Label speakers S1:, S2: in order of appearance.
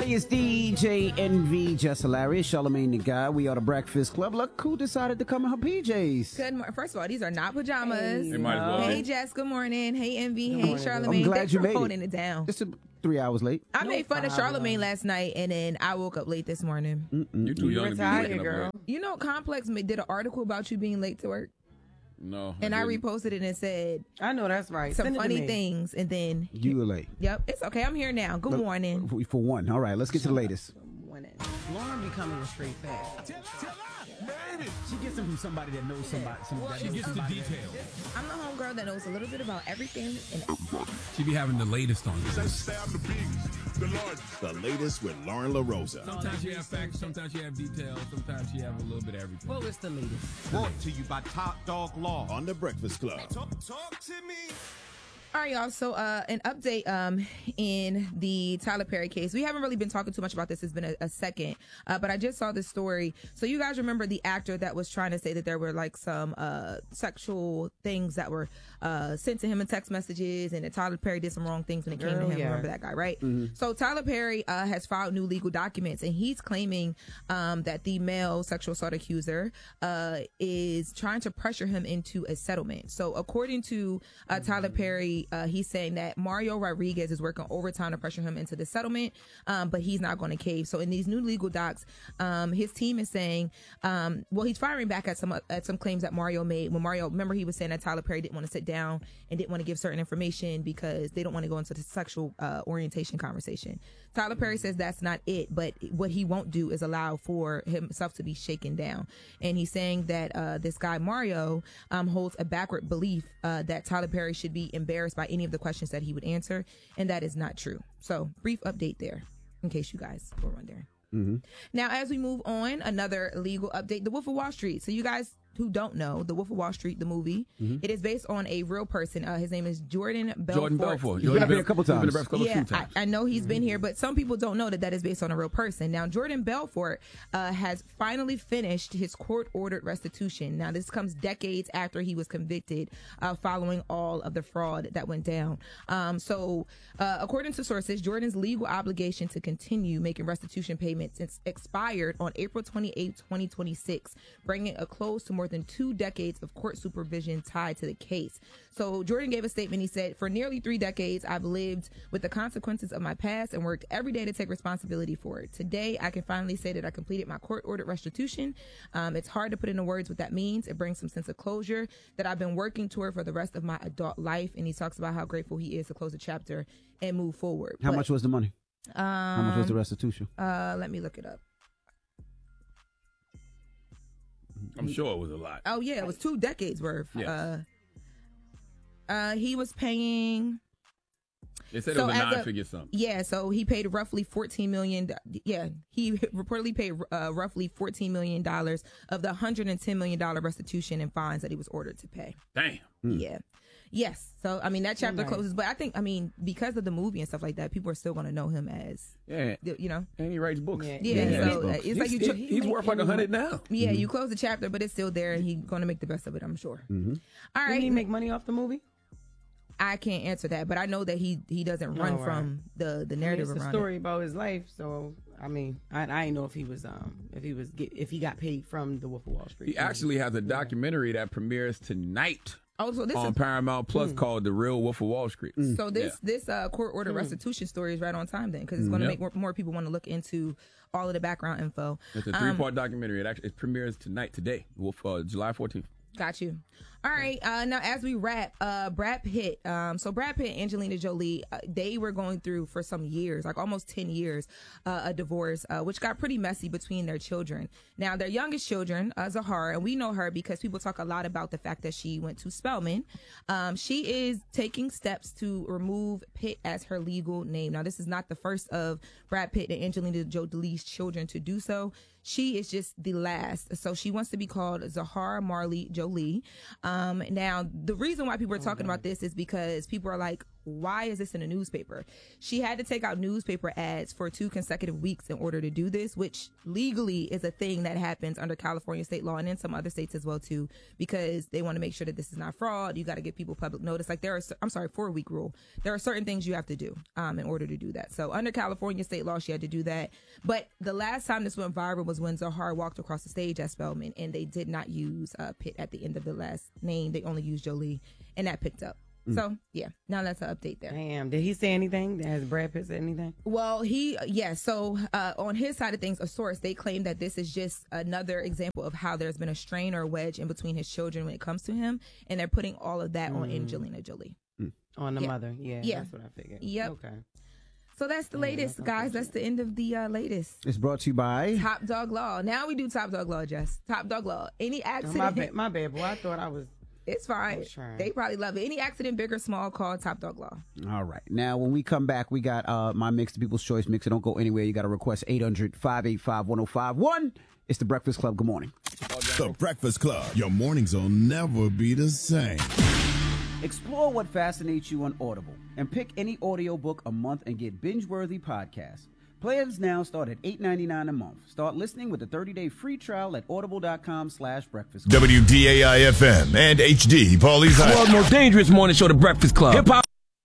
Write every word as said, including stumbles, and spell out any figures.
S1: everybody. It's D J N V, Jess Hilarious, Charlamagne the Guy. We are the Breakfast Club. Look who decided to come in her P Js.
S2: Good morning. First of all, these are not pajamas.
S3: Hey, might as well.
S2: Hey Jess, good morning. Hey Envy,
S1: Good
S2: hey
S1: morning,
S2: Charlamagne.
S1: I'm glad
S2: Thanks
S1: you
S2: for
S1: made
S2: holding
S1: it.
S2: it down.
S1: Just a, three hours late.
S2: I
S4: No
S2: made fun of
S4: problem.
S2: Charlamagne last night, and then I woke up late this morning.
S1: Mm-mm.
S3: You're too young to be
S4: Retired,
S3: waking up
S4: girl.
S3: late.
S2: You know, Complex ma- did an article about you being late to work,
S3: No.
S2: and I
S3: didn't.
S2: reposted it and said
S4: I know that's right.
S2: some
S4: Send it to
S2: funny
S4: me.
S2: things, and then
S1: You were late.
S2: yep, it's okay. I'm here now. Good morning.
S1: For for one. All right, let's get to the latest.
S4: Winning. Lauren be coming with straight facts.
S1: She gets them from somebody that knows somebody. somebody
S5: She gets the details.
S2: I'm the homegirl that knows a little bit about everything and everybody.
S5: She be having the latest on you.
S6: The latest with Lauren LaRosa.
S5: Sometimes you have facts, sometimes you have details, sometimes you have a little bit of everything.
S4: Well, it's the latest.
S6: Brought to you by Top Dog Law on The Breakfast Club.
S2: All right, y'all. So, uh, an update um, in the Tyler Perry case. We haven't really been talking too much about this. It's been a, a second, uh, but I just saw this story. So, you guys remember the actor that was trying to say that there were like some uh, sexual things that were uh, sent to him in text messages, and that Tyler Perry did some wrong things when it came
S4: Girl,
S2: to him.
S4: yeah.
S2: Remember that guy, right? So, Tyler Perry uh, has filed new legal documents, and he's claiming um, that the male sexual assault accuser uh, is trying to pressure him into a settlement. So, according to uh, Tyler Perry, uh, he's saying that Mario Rodriguez is working overtime to pressure him into the settlement, um, but he's not going to cave. So in these new legal docs, um, his team is saying, um, well, he's firing back at some at some claims that Mario made. When Mario, remember, he was saying that Tyler Perry didn't want to sit down and didn't want to give certain information because they don't want to go into the sexual uh, orientation conversation. Tyler Perry says that's not it, but what he won't do is allow for himself to be shaken down. And he's saying that uh, this guy, Mario, um, holds a backward belief uh, that Tyler Perry should be embarrassed by any of the questions that he would answer, and that is not true. So, brief update there, in case you guys were wondering.
S1: Mm-hmm.
S2: Now, as we move on, another legal update, The Wolf of Wall Street. So, you guys who don't know, The Wolf of Wall Street, the movie,
S1: Mm-hmm.
S2: it is based on a real person. Uh, his name is Jordan Belfort.
S5: Jordan Belfort.
S1: He's been up here a couple
S5: He's been
S1: times.
S5: to Breakfast Club a
S2: Yeah,
S5: few
S2: I,
S5: times.
S2: I know he's been here, but some people don't know that that is based on a real person. Now, Jordan Belfort uh, has finally finished his court-ordered restitution. Now, this comes decades after he was convicted uh, following all of the fraud that went down. Um, so, uh, according to sources, Jordan's legal obligation to continue making restitution payments is expired on April twenty-eighth, twenty twenty-six, bringing a close to more than two decades of court supervision tied to the case. So Jordan gave a statement. He said, "For nearly three decades, I've lived with the consequences of my past and worked every day to take responsibility for it. Today, I can finally say that I completed my court-ordered restitution. Um, it's hard to put into words what that means. It brings some sense of closure that I've been working toward for the rest of my adult life." And he talks about how grateful he is to close the chapter and move forward.
S1: How
S2: But,
S1: much was the money?
S2: Um,
S1: How much was the restitution?
S2: Uh, let me look it up.
S3: I'm sure it was a lot.
S2: Oh yeah, it was two decades worth.
S3: Yes.
S2: Uh, uh, he was paying.
S3: They said
S2: So
S3: it was a
S2: as a-
S3: nine-figure sum.
S2: Yeah, so he paid roughly fourteen million. Yeah, he reportedly paid uh, roughly fourteen million dollars of the one hundred and ten million dollar restitution and fines that he was ordered to pay.
S3: Damn.
S2: Yeah. Yes. So I mean that chapter
S4: Nice.
S2: closes, but I think I mean because of the movie and stuff like that, people are still going to know him as
S3: Yeah.
S2: you know.
S3: And he writes books.
S4: Yeah.
S2: Yeah.
S1: Yeah,
S2: so uh,
S1: books.
S2: it's like you.
S3: he's,
S2: Tr-
S3: he's worth like a hundred now.
S2: yeah, you close the chapter, but it's still there, and he's going to make the best of it. I'm sure.
S1: Mm-hmm.
S2: All
S4: Didn't
S2: right.
S4: he make money off the movie?
S2: I can't answer that, but I know that he he doesn't run
S4: Oh, right.
S2: from the the narrative
S4: It's a
S2: around
S4: story about his life. So I mean, I I didn't know if he was um if he was get, if he got paid from the Wolf of Wall Street.
S3: He actually has a documentary that premieres tonight
S2: it. Oh, so this
S3: on
S2: is
S3: Paramount Plus called The Real Wolf of Wall Street.
S2: so this this uh, court order restitution story is right on time then, because it's going to
S3: Yep.
S2: make more, more people want to look into all of the background info.
S3: It's a
S2: Um,
S3: three-part documentary. It actually it premieres tonight, today, Wolf, uh, July fourteenth.
S2: Got you. All right. Uh, now, as we wrap, uh, Brad Pitt. Um, so Brad Pitt and Angelina Jolie, uh, they were going through for some years, like almost ten years, uh, a divorce, uh, which got pretty messy between their children. Now, their youngest children, uh, Zahara, and we know her because people talk a lot about the fact that she went to Spelman. Um, she is taking steps to remove Pitt as her legal name. Now, this is not the first of Brad Pitt and Angelina Jolie's children to do so. She is just the last. So she wants to be called Zahara Marley Jolie. Um, now, the reason why people are talking about this is because people are like, why is this in a newspaper? She had to take out newspaper ads for two consecutive weeks in order to do this, which legally is a thing that happens under California state law and in some other states as well too, because they want to make sure that this is not fraud. You got to give people public notice. Like there are, I'm sorry, four week rule. There are certain things you have to do um, in order to do that. So under California state law, she had to do that. But the last time this went viral was when Zohar walked across the stage at Spelman, and they did not use uh, Pitt at the end of the last name. They only used Jolie, and that picked up. Mm. So, yeah, now that's an update there.
S4: Damn. Did he say anything? Has Brad Pitt said anything?
S2: Well, he, yeah, so uh, on his side of things, a source, they claim that this is just another example of how there's been a strain or a wedge in between his children when it comes to him, and they're putting all of that mm. on Angelina Jolie.
S4: Mm. On the
S2: yeah.
S4: mother, yeah,
S2: yeah.
S4: That's what I figured.
S2: Yep.
S4: Okay.
S2: So that's the latest, yeah, guys. That's the end of the uh, latest.
S1: It's brought to you by
S2: Top Dog Law. Now we do Top Dog Law, Jess. Top Dog Law. Any accident.
S4: Oh, my, bad, my bad, boy. I thought I was.
S2: It's fine. They probably love it. Any accident, big or small, call Top Dog Law.
S1: All right. Now, when we come back, we got uh, my mix, the People's Choice mix. So don't go anywhere. You got to request eight hundred, five eight five, one oh five one. It's The Breakfast Club. Good morning.
S6: The Breakfast Club. Your mornings will never be the same.
S1: Explore what fascinates you on Audible and pick any audiobook a month and get binge-worthy podcasts. Plans now start at eight ninety-nine a month. Start listening with a thirty-day free trial at audible.com slash breakfast.
S6: W D A I F M and H D Paulie's
S3: World's most dangerous morning show, The Breakfast Club. Hip hop.